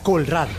Caracol Radio.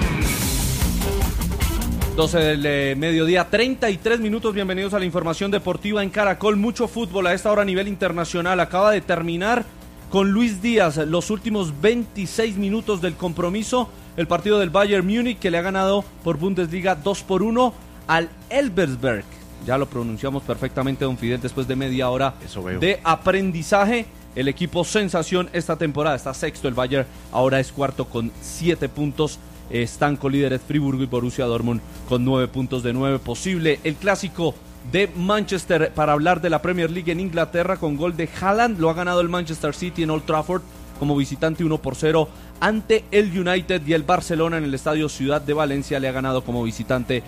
12 del mediodía, 33 minutos. Bienvenidos a la información deportiva en Caracol. Mucho fútbol a esta hora a nivel internacional. Acaba de terminar con Luis Díaz los últimos 26 minutos del compromiso. El partido del Bayern Múnich, que le ha ganado por Bundesliga 2-1 al Elversberg. Ya lo pronunciamos perfectamente, don Fidel, después de media hora de aprendizaje. El equipo sensación esta temporada está sexto, el Bayern ahora es cuarto con 7 puntos. Están colíderes Friburgo y Borussia Dortmund con 9 puntos de 9 posible. El clásico de Manchester para hablar de la Premier League en Inglaterra con gol de Haaland. Lo ha ganado el Manchester City en Old Trafford como visitante 1-0 ante el United, y el Barcelona en el estadio Ciudad de Valencia le ha ganado como visitante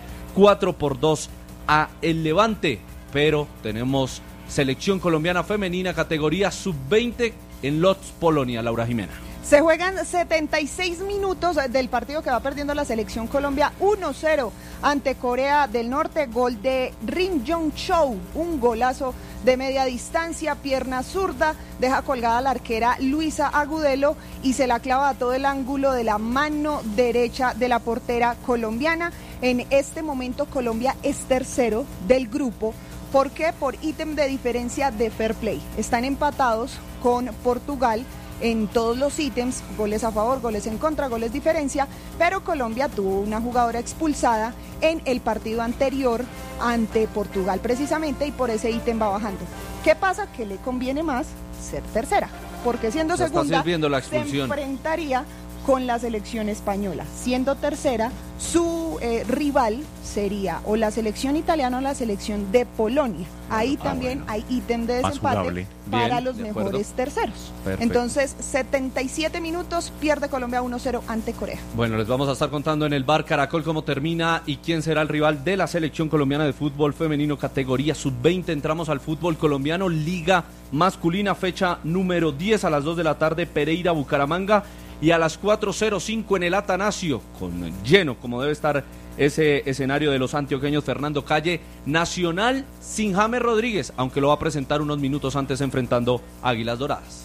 4-2 a el Levante. Pero tenemos selección colombiana femenina categoría sub-20 en Lodz, Polonia. Laura Jimena. Se juegan 76 minutos del partido que va perdiendo la selección Colombia 1-0 ante Corea del Norte. Gol de Rim Jong-chol, un golazo de media distancia, pierna zurda, deja colgada a la arquera Luisa Agudelo y se la clava a todo el ángulo de la mano derecha de la portera colombiana. En este momento Colombia es tercero del grupo. ¿Por qué? Por ítem de diferencia de fair play. Están empatados con Portugal en todos los ítems, goles a favor, goles en contra, goles diferencia, pero Colombia tuvo una jugadora expulsada en el partido anterior ante Portugal precisamente, y por ese ítem va bajando. ¿Qué pasa? Que le conviene más ser tercera, porque siendo segunda se enfrentaría con la selección española. Siendo tercera, su rival sería o la selección italiana o la selección de Polonia. Ahí también hay ítem de desempate para los mejores terceros. Perfecto. Entonces, 77 minutos, pierde Colombia 1-0 ante Corea. Bueno, les vamos a estar contando en el bar Caracol cómo termina y quién será el rival de la selección colombiana de fútbol femenino categoría sub-20. Entramos al fútbol colombiano, Liga Masculina, fecha número 10 a las 2 de la tarde, Pereira, Bucaramanga. Y a las 4:05 en el Atanasio, con lleno, como debe estar ese escenario de los antioqueños, Fernando Calle, Nacional sin James Rodríguez, aunque lo va a presentar unos minutos antes enfrentando Águilas Doradas.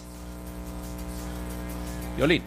Violín.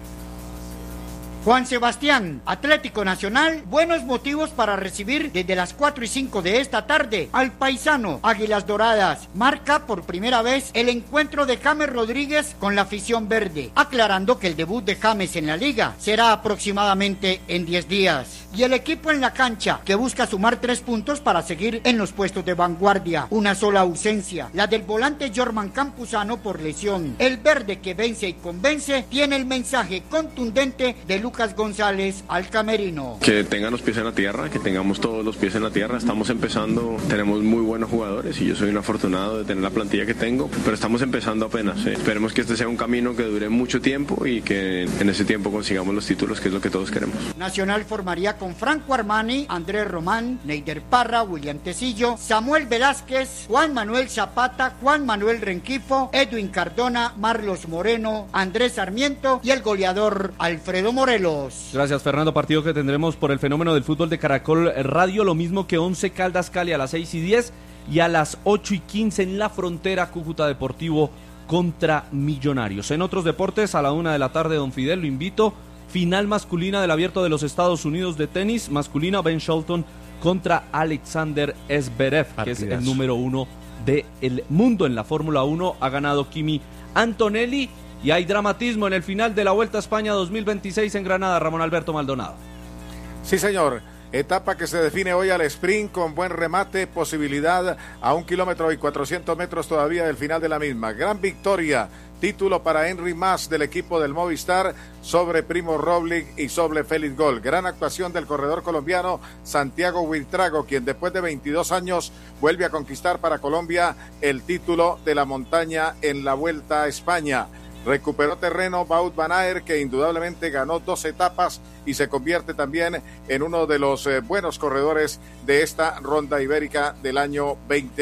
Juan Sebastián, Atlético Nacional, buenos motivos para recibir desde las 4:05 de esta tarde al paisano Águilas Doradas. Marca por primera vez el encuentro de James Rodríguez con la afición verde, aclarando que el debut de James en la liga será aproximadamente en 10 días. Y el equipo en la cancha, que busca sumar 3 puntos para seguir en los puestos de vanguardia. Una sola ausencia, la del volante Jorman Campuzano por lesión. El verde, que vence y convence, tiene el mensaje contundente de Lucas González al camerino. Que tengan los pies en la tierra, que tengamos todos los pies en la tierra. Estamos empezando, tenemos muy buenos jugadores y yo soy un afortunado de tener la plantilla que tengo, pero estamos empezando apenas. Esperemos que este sea un camino que dure mucho tiempo y que en ese tiempo consigamos los títulos, que es lo que todos queremos. Nacional formaría con Franco Armani, Andrés Román, Neider Parra, William Tecillo, Samuel Velázquez, Juan Manuel Zapata, Juan Manuel Renquifo, Edwin Cardona, Marlos Moreno, Andrés Sarmiento y el goleador Alfredo Morelos. Gracias, Fernando. Partido que tendremos por el fenómeno del fútbol de Caracol Radio, lo mismo que 11 Caldas Cali a las 6:10 y a las 8:15 en La Frontera, Cúcuta Deportivo contra Millonarios. En otros deportes, a la 1 de la tarde, don Fidel, lo invito. Final masculina del Abierto de los Estados Unidos de tenis, masculina, Ben Shelton contra Alexander Zverev, que es el número 1 del mundo en la Fórmula 1. Ha ganado Kimi Antonelli y hay dramatismo en el final de la Vuelta a España 2026 en Granada. Ramón Alberto Maldonado. Sí, señor. Etapa que se define hoy al sprint con buen remate, posibilidad a 1 kilómetro y 400 metros todavía del final de la misma. Gran victoria. Título para Henry Mas del equipo del Movistar sobre Primo Roglic y sobre Félix Gol. Gran actuación del corredor colombiano Santiago Buitrago, quien después de 22 años vuelve a conquistar para Colombia el título de la montaña en la Vuelta a España. Recuperó terreno Wout van Aert, que indudablemente ganó 2 etapas y se convierte también en uno de los buenos corredores de esta ronda ibérica del año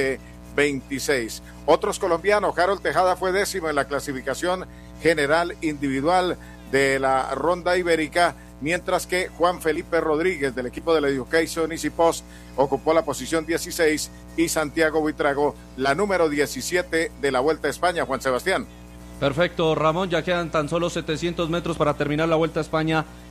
2026. Otros colombianos, Harold Tejada fue 10º en la clasificación general individual de la ronda ibérica, mientras que Juan Felipe Rodríguez del equipo de la Education Easy Post ocupó la posición 16 y Santiago Buitrago la número 17 de la Vuelta a España. Juan Sebastián. Perfecto, Ramón, ya quedan tan solo 700 metros para terminar la Vuelta a España